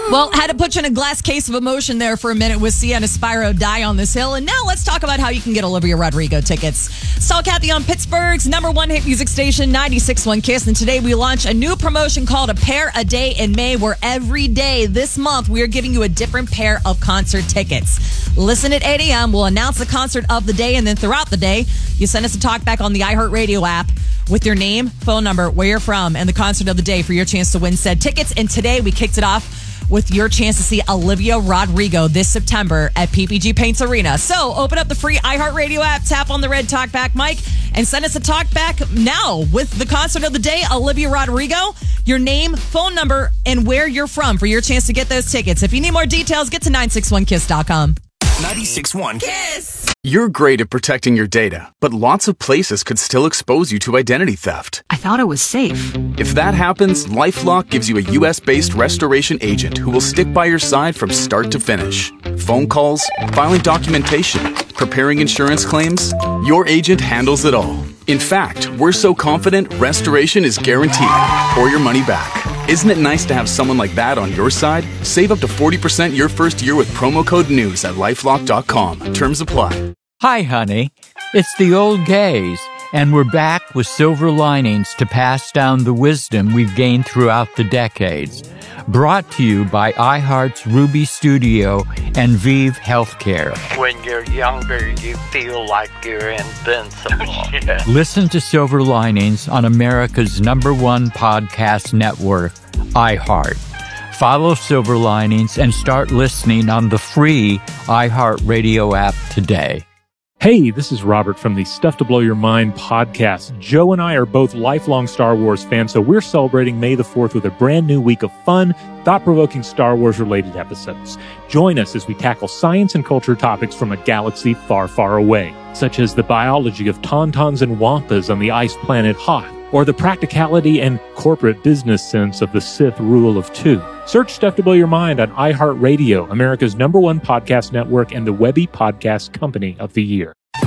Well, had to put you in a glass case of emotion there for a minute with Sienna Spyro, Die on This Hill. And now let's talk about how you can get Olivia Rodrigo tickets. Saw Kathy on Pittsburgh's #1 hit music station, 96.1 KISS. And today we launch a new promotion called A Pair a Day in May, where every day this month we are giving you a different pair of concert tickets. Listen at 8 a.m. We'll announce the concert of the day, and then throughout the day, you send us a talkback on the iHeartRadio app with your name, phone number, where you're from, and the concert of the day for your chance to win said tickets. And today we kicked it off with your chance to see Olivia Rodrigo this September at PPG Paints Arena. So open up the free iHeartRadio app, tap on the red talkback mic, and send us a talkback now with the concert of the day, Olivia Rodrigo, your name, phone number, and where you're from for your chance to get those tickets. If you need more details, get to 961kiss.com. 96.1 KISS. You're great at protecting your data, but lots of places could still expose you to identity theft. I thought it was safe. If that happens, LifeLock gives you a U.S.-based restoration agent who will stick by your side from start to finish. Phone calls, filing documentation, preparing insurance claims, your agent handles it all. In fact, we're so confident restoration is guaranteed or your money back. Isn't it nice to have someone like that on your side? Save up to 40% your first year with promo code NEWS at LifeLock.com. Terms apply. Hi, honey. It's the old gays, and we're back with silver linings to pass down the wisdom we've gained throughout the decades. Brought to you by iHeart's Ruby Studio and Vive Healthcare. When you're younger, you feel like you're invincible. Listen to Silver Linings on America's #1 podcast network, iHeart. Follow Silver Linings and start listening on the free iHeartRadio app today. Hey, this is Robert from the Stuff to Blow Your Mind podcast. Joe and I are both lifelong Star Wars fans, so we're celebrating May the 4th with a brand new week of fun, thought-provoking Star Wars-related episodes. Join us as we tackle science and culture topics from a galaxy far, far away, such as the biology of tauntauns and wampas on the ice planet Hoth, or the practicality and corporate business sense of the Sith Rule of Two. Search Stuff to Blow Your Mind on iHeartRadio, America's #1 podcast network and the Webby Podcast Company of the Year.